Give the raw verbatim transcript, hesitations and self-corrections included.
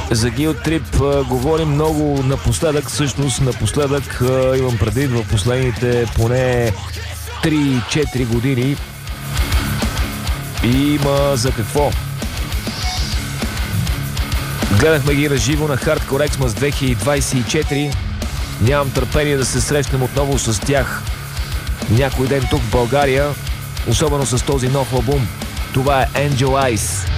За Guilt Trip а, говорим много напоследък. Всъщност напоследък а, имам предвид в последните поне три-четири години. И има за какво. Гледахме ги на живо на Hardcore Xmas две хиляди двадесет и четири. Нямам търпение да се срещнем отново с тях някой ден тук в България, особено с този нов албум. Това е Angel Eyes.